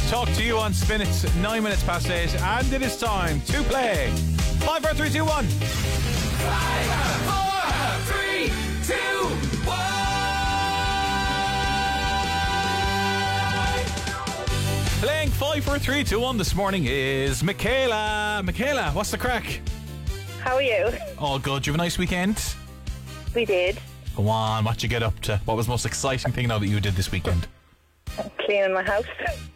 Talk to you on Spin. It's 9 minutes past 8, and it is time to play 5, 4, 3, 2, 1. 5, 4, 3, 2, 1. Playing 5, 4, 3, 2, 1 this morning is Michaela. Michaela, what's the crack? How are you? All good. You have a nice weekend? We did. Go on, what you get up to? What was the most exciting thing now that you did this weekend? Cleaning my house.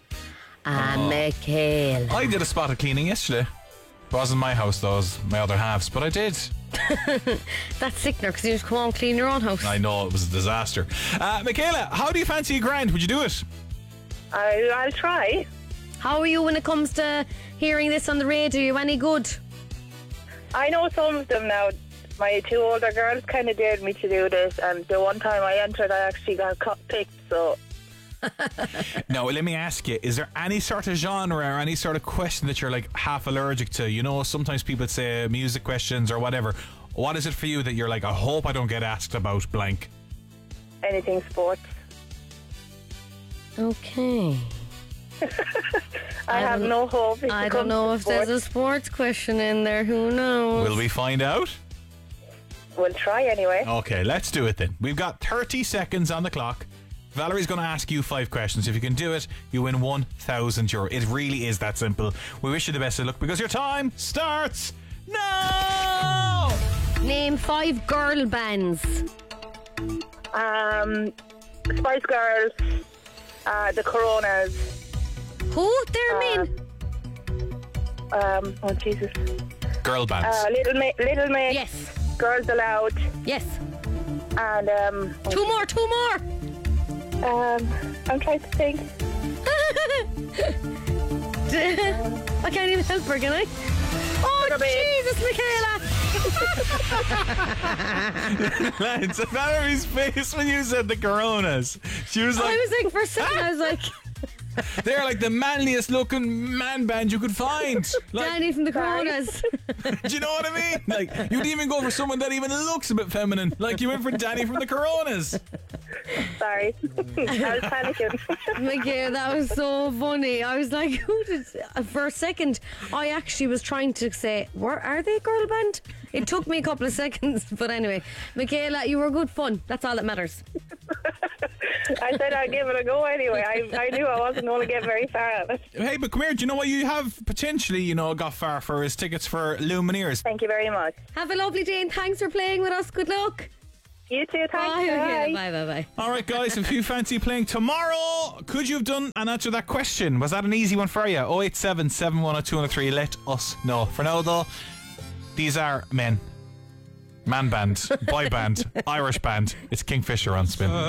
Michaela. I did a spot of cleaning yesterday. It wasn't my house, though, it was my other halves, but I did. That's sickener because you just come on clean your own house. I know, it was a disaster. Michaela, how do you fancy a grand? Would you do it? I'll try. How are you when it comes to hearing this on the radio? Are you any good? I know some of them now. My two older girls kind of dared me to do this, and the one time I entered, I actually got picked, so... Now, let me ask you, is there any sort of genre or any sort of question that you're like half allergic to? You know, sometimes people say music questions or whatever. What is it for you that you're like, I hope I don't get asked about blank? Anything sports. Okay. I have no hope. I don't know if there's a sports question in there. Who knows? Will we find out? We'll try anyway. Okay, let's do it then. We've got 30 seconds on the clock. Valerie's going to ask you 5 questions. If you can do it, you win €1,000. It really is that simple. We wish you the best of luck because your time starts now! Name 5 girl bands. Spice Girls, the Coronas. Who? They're men. Oh Jesus. Girl bands. Little Mix. Yes. Girls Aloud. Yes. And Two more. I'm trying to think. I can't even help her, can I? Oh, Jesus, Michaela! Lads, Valerie's face when you said the Coronas. She was like... I was like, for a second, I was like... They're like the manliest looking man band you could find. Like, Danny from the Coronas. do you know what I mean? Like, you'd even go for someone that even looks a bit feminine. Like, you went for Danny from the Coronas. Sorry. I was panicking. Michaela, that was so funny. I was like, who did... For a second, I actually was trying to say, are they a girl band? It took me a couple of seconds, but anyway. Michaela, you were good fun. That's all that matters. I said I'd give it a go anyway. I knew I wasn't going to get very far at it. Hey, but come here. Do you know what you have potentially, got far for is tickets for Lumineers? Thank you very much. Have a lovely day and thanks for playing with us. Good luck. You too, thanks. Bye. Bye. Bye. All right, guys, if you fancy playing tomorrow, could you have done and answered that question? Was that an easy one for you? 087 710 203. Let us know. For now, though, these are men. Man band, boy band, Irish band. It's Kingfisher on Spin.